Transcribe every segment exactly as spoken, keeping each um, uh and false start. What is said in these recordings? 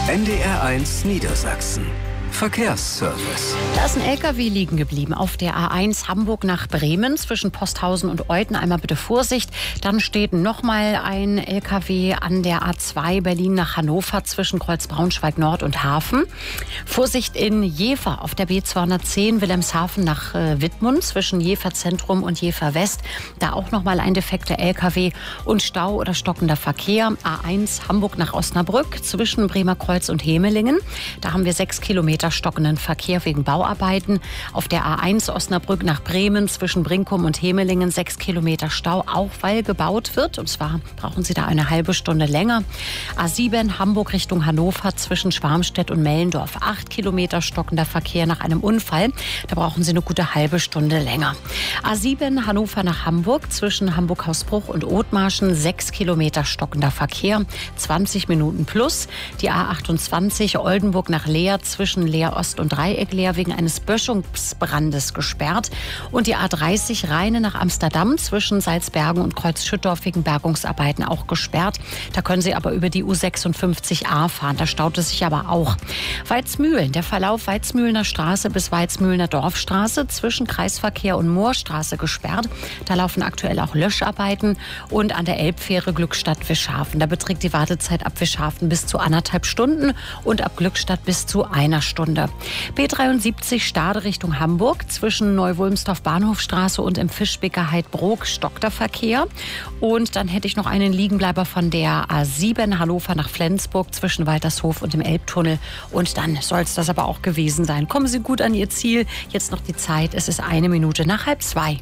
N D R eins Niedersachsen. Verkehrsservice. Da ist ein L K W liegen geblieben auf der A eins Hamburg nach Bremen zwischen Posthausen und Euthen. Einmal bitte Vorsicht. Dann steht noch mal ein L K W an der A zwei Berlin nach Hannover zwischen Kreuz Braunschweig Nord und Hafen. Vorsicht in Jever auf der B zweihundertzehn Wilhelmshaven nach äh, Wittmund zwischen Jever Zentrum und Jever West. Da auch noch mal ein defekter L K W und Stau oder stockender Verkehr. A eins Hamburg nach Osnabrück zwischen Bremerkreuz und Hemelingen. Da haben wir sechs Kilometer stockenden Verkehr wegen Bauarbeiten. Auf der A eins Osnabrück nach Bremen zwischen Brinkum und Hemelingen sechs Kilometer Stau, auch weil gebaut wird. Und zwar brauchen Sie da eine halbe Stunde länger. A sieben Hamburg Richtung Hannover zwischen Schwarmstedt und Mellendorf. acht Kilometer stockender Verkehr nach einem Unfall. Da brauchen Sie eine gute halbe Stunde länger. A sieben Hannover nach Hamburg zwischen Hamburg-Hausbruch und Othmarschen. sechs Kilometer stockender Verkehr. zwanzig Minuten plus. Die A achtundzwanzig Oldenburg nach Leer zwischen Leer Ost und Dreieck Leer wegen eines Böschungsbrandes gesperrt. Und die A dreißig Rheine nach Amsterdam zwischen Salzbergen und Kreuz-Schüttorf wegen Bergungsarbeiten auch gesperrt. Da können Sie aber über die U sechsundfünfzig A fahren. Da staut es sich aber auch. Weizmühlen, der Verlauf Weizmühlener Straße bis Weizmühlener Dorfstraße zwischen Kreisverkehr und Moorstraße gesperrt. Da laufen aktuell auch Löscharbeiten. Und an der Elbfähre Glückstadt-Wischhafen. Da beträgt die Wartezeit ab Wischhafen bis zu anderthalb Stunden und ab Glückstadt bis zu einer Stunde. B dreiundsiebzig Stade Richtung Hamburg zwischen Neu-Wulmstorf Bahnhofstraße und im Fischbecker Heidbrook stockt der Verkehr. Und dann hätte ich noch einen Liegenbleiber von der A sieben Hannover nach Flensburg zwischen Waltershof und dem Elbtunnel. Und dann soll es das aber auch gewesen sein. Kommen Sie gut an Ihr Ziel. Jetzt noch die Zeit. Es ist eine Minute nach halb zwei.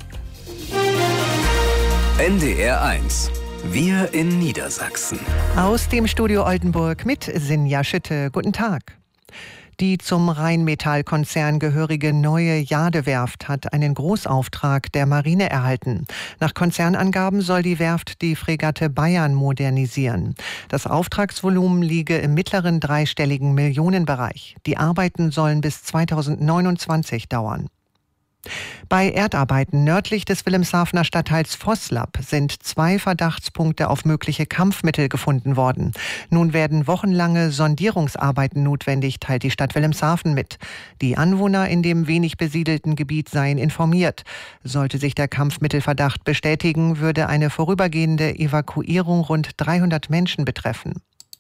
N D R eins. Wir in Niedersachsen. Aus dem Studio Oldenburg mit Sinja Schütte. Guten Tag. Die zum Rheinmetall-Konzern gehörige neue Jadewerft hat einen Großauftrag der Marine erhalten. Nach Konzernangaben soll die Werft die Fregatte Bayern modernisieren. Das Auftragsvolumen liege im mittleren dreistelligen Millionenbereich. Die Arbeiten sollen bis zweitausendneunundzwanzig dauern. Bei Erdarbeiten nördlich des Wilhelmshavener Stadtteils Vosslab sind zwei Verdachtspunkte auf mögliche Kampfmittel gefunden worden. Nun werden wochenlange Sondierungsarbeiten notwendig, teilt die Stadt Wilhelmshaven mit. Die Anwohner in dem wenig besiedelten Gebiet seien informiert. Sollte sich der Kampfmittelverdacht bestätigen, würde eine vorübergehende Evakuierung rund dreihundert Menschen betreffen.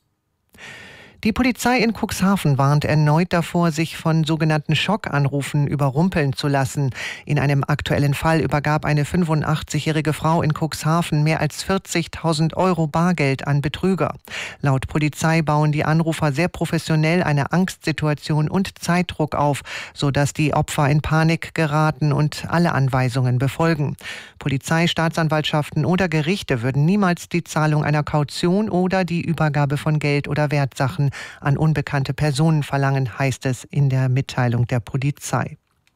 Die Polizei in Cuxhaven warnt erneut davor, sich von sogenannten Schockanrufen überrumpeln zu lassen. In einem aktuellen Fall übergab eine fünfundachtzigjährige Frau in Cuxhaven mehr als vierzigtausend Euro Bargeld an Betrüger. Laut Polizei bauen die Anrufer sehr professionell eine Angstsituation und Zeitdruck auf, sodass die Opfer in Panik geraten und alle Anweisungen befolgen. Polizei, Staatsanwaltschaften oder Gerichte würden niemals die Zahlung einer Kaution oder die Übergabe von Geld oder Wertsachen an unbekannte Personen verlangen, heißt es in der Mitteilung der Polizei.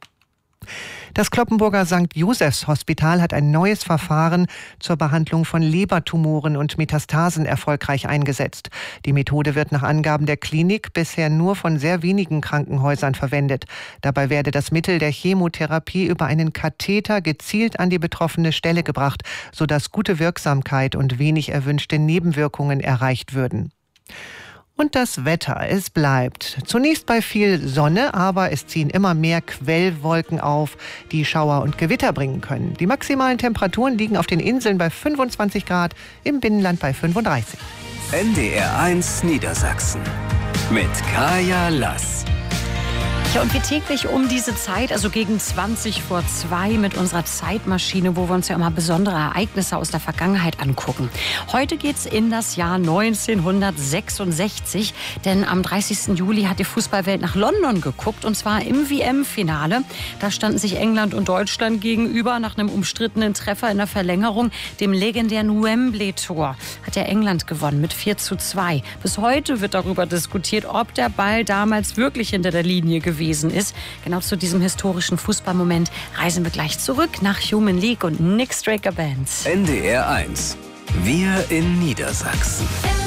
Das Cloppenburger Sankt Josephs Hospital hat ein neues Verfahren zur Behandlung von Lebertumoren und Metastasen erfolgreich eingesetzt. Die Methode wird nach Angaben der Klinik bisher nur von sehr wenigen Krankenhäusern verwendet. Dabei werde das Mittel der Chemotherapie über einen Katheter gezielt an die betroffene Stelle gebracht, sodass gute Wirksamkeit und wenig erwünschte Nebenwirkungen erreicht würden. Und das Wetter, es bleibt zunächst bei viel Sonne, aber es ziehen immer mehr Quellwolken auf, die Schauer und Gewitter bringen können. Die maximalen Temperaturen liegen auf den Inseln bei fünfundzwanzig Grad, im Binnenland bei fünfunddreißig. N D R eins Niedersachsen mit Kaya Lass. Ja, und wie täglich um diese Zeit, also gegen zwanzig vor zwei mit unserer Zeitmaschine, wo wir uns ja immer besondere Ereignisse aus der Vergangenheit angucken. Heute geht's in das Jahr neunzehnhundertsechsundsechzig, denn am dreißigsten Juli hat die Fußballwelt nach London geguckt, und zwar im W M-Finale. Da standen sich England und Deutschland gegenüber nach einem umstrittenen Treffer in der Verlängerung, dem legendären Wembley-Tor. Hat ja England gewonnen mit vier zu zwei. Bis heute wird darüber diskutiert, ob der Ball damals wirklich hinter der Linie gewesen ist. Genau zu diesem historischen Fußballmoment reisen wir gleich zurück nach Human League und Nick Straker Band. N D R eins. Wir in Niedersachsen.